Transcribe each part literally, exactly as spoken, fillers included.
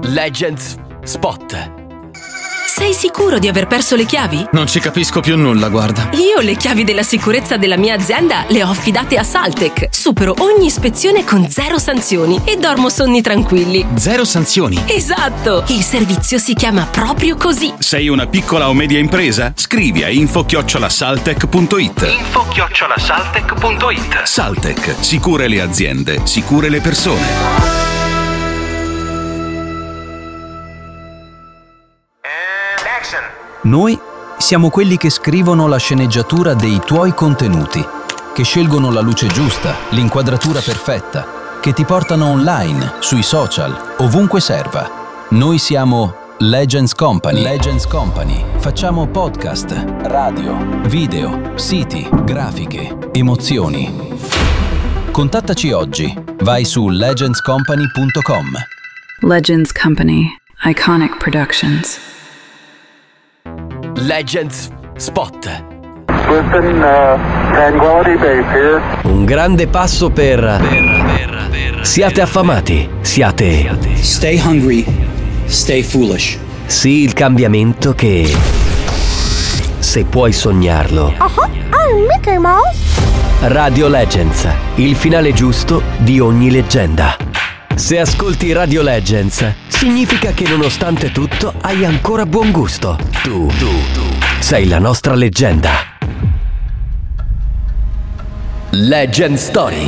Legends Spot. Sei sicuro di aver perso le chiavi? Non ci capisco più nulla, guarda. Io le chiavi della sicurezza della mia azienda le ho affidate a Saltec. Supero ogni ispezione con zero sanzioni e dormo sonni tranquilli. Zero sanzioni? Esatto! Il servizio si chiama proprio così. Sei una piccola o media impresa? Scrivi a info chiocciola saltec punto it. info chiocciola saltec punto it. Saltec, sicure le aziende, sicure le persone. Noi siamo quelli che scrivono la sceneggiatura dei tuoi contenuti, che scelgono la luce giusta, l'inquadratura perfetta, che ti portano online, sui social, ovunque serva. Noi siamo Legends Company. Legends Company. Facciamo podcast, radio, video, siti, grafiche, emozioni. Contattaci oggi. Vai su legends company punto com. Legends Company. Iconic Productions. Legends Spot. Listen, uh, Tranquility Base here. Un grande passo per... per, per, per siate affamati, siate... Stay hungry, stay foolish. Sì, il cambiamento che... se puoi sognarlo. Uh-huh. I'm Mickey Mouse. Radio Legends, il finale giusto di ogni leggenda. Se ascolti Radio Legends, significa che nonostante tutto hai ancora buon gusto. Tu, tu, tu sei la nostra leggenda. Legend Story.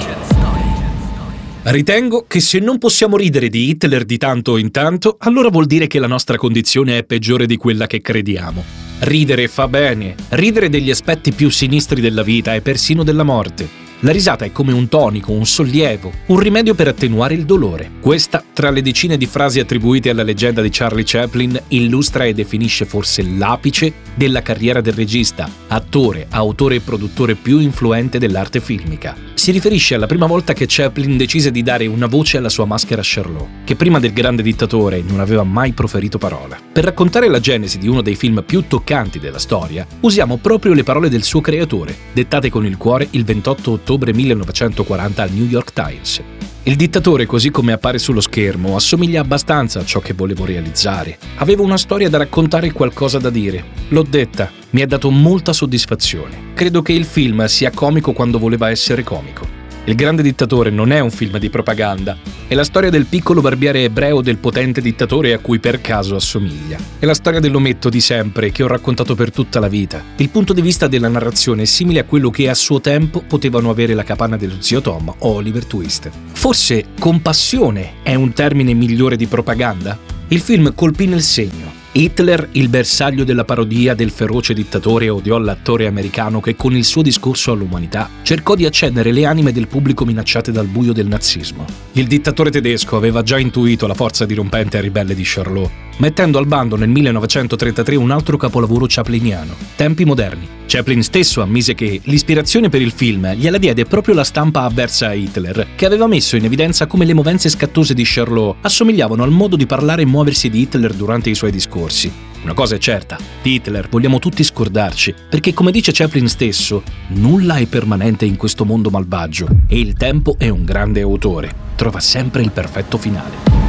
Ritengo che se non possiamo ridere di Hitler di tanto in tanto, allora vuol dire che la nostra condizione è peggiore di quella che crediamo. Ridere fa bene, ridere degli aspetti più sinistri della vita e persino della morte. La risata è come un tonico, un sollievo, un rimedio per attenuare il dolore. Questa, tra le decine di frasi attribuite alla leggenda di Charlie Chaplin, illustra e definisce forse l'apice della carriera del regista, attore, autore e produttore più influente dell'arte filmica. Si riferisce alla prima volta che Chaplin decise di dare una voce alla sua maschera Charlot, che prima del grande dittatore non aveva mai proferito parola. Per raccontare la genesi di uno dei film più toccanti della storia, usiamo proprio le parole del suo creatore, dettate con il cuore il ventotto ottobre millenovecentoquaranta al New York Times. Il dittatore, così come appare sullo schermo, assomiglia abbastanza a ciò che volevo realizzare. Avevo una storia da raccontare e qualcosa da dire. L'ho detta. Mi ha dato molta soddisfazione. Credo che il film sia comico quando voleva essere comico. Il grande dittatore non è un film di propaganda, è la storia del piccolo barbiere ebreo del potente dittatore a cui per caso assomiglia. È la storia dell'ometto di sempre che ho raccontato per tutta la vita. Il punto di vista della narrazione è simile a quello che a suo tempo potevano avere la capanna dello zio Tom o Oliver Twist. Forse compassione è un termine migliore di propaganda? Il film colpì nel segno. Hitler, il bersaglio della parodia del feroce dittatore, odiò l'attore americano che con il suo discorso all'umanità cercò di accendere le anime del pubblico minacciate dal buio del nazismo. Il dittatore tedesco aveva già intuito la forza dirompente e ribelle di Charlot, mettendo al bando nel millenovecentotrentatré un altro capolavoro chapliniano, Tempi moderni. Chaplin stesso ammise che l'ispirazione per il film gliela diede proprio la stampa avversa a Hitler, che aveva messo in evidenza come le movenze scattose di Charlot assomigliavano al modo di parlare e muoversi di Hitler durante i suoi discorsi. Una cosa è certa, di Hitler vogliamo tutti scordarci, perché come dice Chaplin stesso, nulla è permanente in questo mondo malvagio e il tempo è un grande autore, trova sempre il perfetto finale.